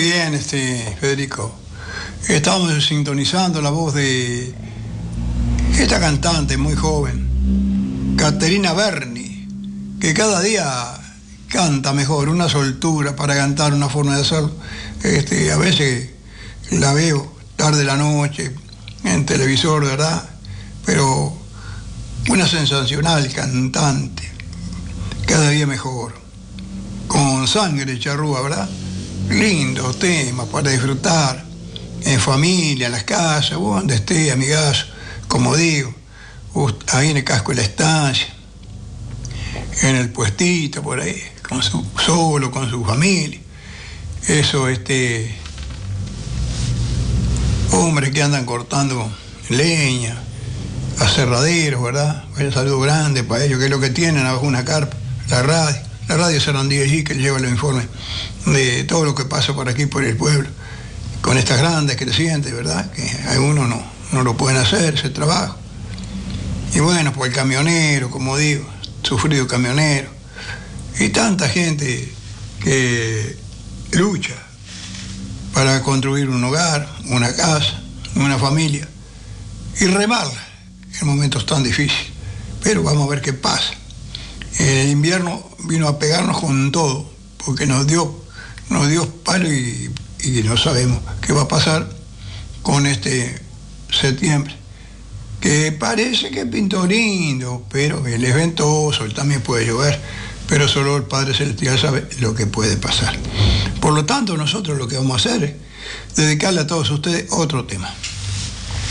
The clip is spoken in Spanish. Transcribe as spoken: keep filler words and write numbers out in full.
Muy bien, este, Federico. Estamos sintonizando la voz de esta cantante muy joven, Caterina Berni, que cada día canta mejor, una soltura para cantar, una forma de hacerlo. Este, a veces la veo tarde de la noche en televisor, ¿verdad? Pero una sensacional cantante, cada día mejor, con sangre charrúa, ¿verdad? Lindos temas para disfrutar en familia, en las casas, o donde esté, amigazo, como digo, ahí en el casco de la estancia, en el puestito por ahí, con su, solo, con su familia. Eso, este, hombres que andan cortando leña, aserraderos, ¿verdad? Un saludo grande para ellos, que es lo que tienen abajo una carpa, la radio. La radio Sarandí allí, que lleva los informes de todo lo que pasa por aquí, por el pueblo, con estas grandes crecientes, ¿verdad? Que algunos no, no lo pueden hacer, ese trabajo. Y bueno, pues el camionero, como digo, sufrido camionero, y tanta gente que lucha para construir un hogar, una casa, una familia, y remarla en momentos tan difíciles. Pero vamos a ver qué pasa. El invierno vino a pegarnos con todo, porque nos dio, nos dio palo y, y no sabemos qué va a pasar con este septiembre, que parece que pintó lindo, pero él es ventoso, él también puede llover, pero solo el Padre Celestial sabe lo que puede pasar. Por lo tanto, nosotros lo que vamos a hacer es dedicarle a todos ustedes otro tema.